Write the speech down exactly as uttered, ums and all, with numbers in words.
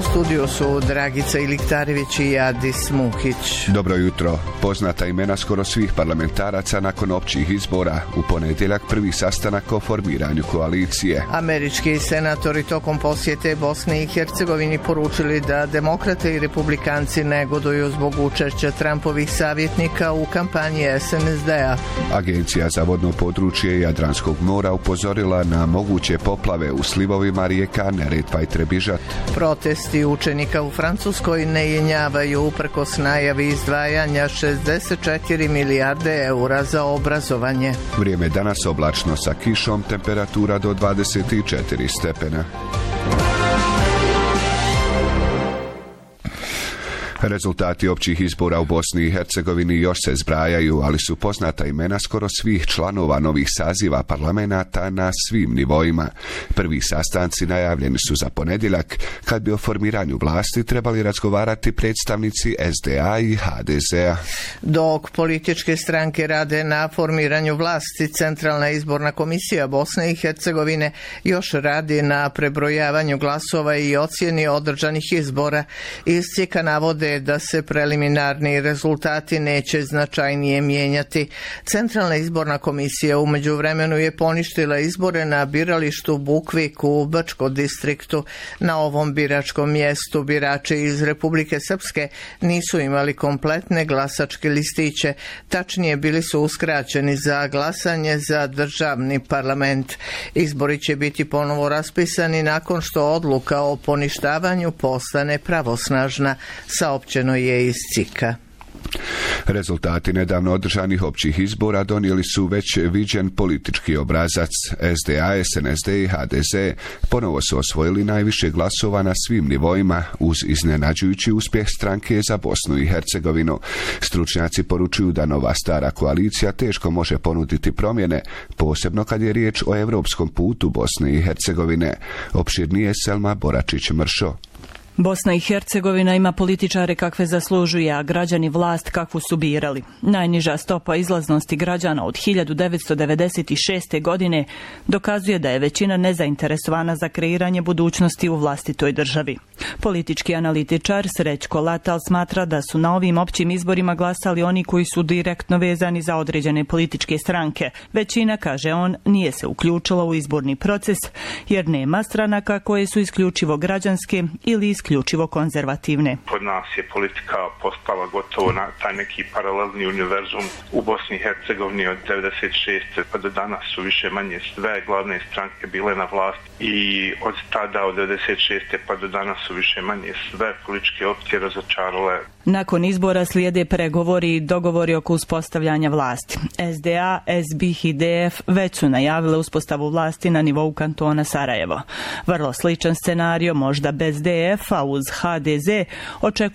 U studiju su Dragica Iliktarević i Adis Muhić. Dobro jutro. Poznata imena skoro svih parlamentaraca nakon općih izbora. U ponedjeljak prvi sastanak o formiranju koalicije. Američki senatori tokom posjete Bosni i Hercegovini poručili da demokrate i republikanci negoduju zbog učešća Trumpovih savjetnika u kampanji S N S D-a. Agencija za vodno područje Jadranskog mora upozorila na moguće poplave u slivovima rijeka Neretva i Trebižat. Protesti učenika u Francuskoj ne jenjavaju uprkos najavi izdvajanja šezdeset četiri milijarde eura za obrazovanje. Vrijeme danas oblačno sa kišom, temperatura do dvadeset četiri stepena. Rezultati općih izbora u Bosni i Hercegovini još se zbrajaju, ali su poznata imena skoro svih članova novih saziva parlamenata na svim nivoima. Prvi sastanci najavljeni su za ponedjeljak, kad bi o formiranju vlasti trebali razgovarati predstavnici S D A i H D Z-a. Dok političke stranke rade na formiranju vlasti, Centralna izborna komisija Bosne i Hercegovine još radi na prebrojavanju glasova i ocjeni održanih izbora. Iz C I K-a navode da se preliminarni rezultati neće značajnije mijenjati. Centralna izborna komisija u međuvremenu je poništila izbore na biralištu Bukvik u Bačkom distriktu. Na ovom biračkom mjestu birači iz Republike Srpske nisu imali kompletne glasačke listiće. Tačnije, bili su uskraćeni za glasanje za državni parlament. Izbori će biti ponovo raspisani nakon što odluka o poništavanju postane pravosnažna, saopćeno je iz C I K-a. Rezultati nedavno održanih općih izbora donijeli su već viđen politički obrazac. S D A, S N S D i H D Z ponovo su osvojili najviše glasova na svim nivoima uz iznenađujući uspjeh stranke za Bosnu i Hercegovinu. Stručnjaci poručuju da nova stara koalicija teško može ponuditi promjene, posebno kad je riječ o europskom putu Bosne i Hercegovine. Opširnije Selma Boračić-Mršo. Bosna i Hercegovina ima političare kakve zaslužuje, a građani vlast kakvu su birali. Najniža stopa izlaznosti građana od hiljadu devetsto devedeset šeste. godine dokazuje da je većina nezainteresovana za kreiranje budućnosti u vlastitoj državi. Politički analitičar Srećko Latal smatra da su na ovim općim izborima glasali oni koji su direktno vezani za određene političke stranke. Većina, kaže on, nije se uključila u izborni proces jer nema stranaka koje su isključivo građanske ili isključivo konzervativne. Kod nas je politika postala gotovo na taj neki paralelni univerzum. U Bosni i Hercegovini od devedeset šeste. pa do danas su više manje sve glavne stranke bile na vlasti i od tada od devedeset šeste. pa do danas su više manje sve političke opcije razočarale. Nakon izbora slijede pregovori i dogovori oko uspostavljanja vlasti. S D A, S B I i D F već su najavile uspostavu vlasti na nivou kantona Sarajevo. Vrlo sličan scenario, možda bez D F-a uz H D Z, očekuje